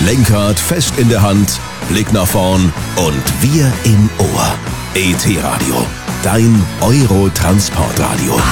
Lenkrad fest in der Hand, Blick nach vorn und wir im Ohr. ET Radio, dein Euro-Transportradio.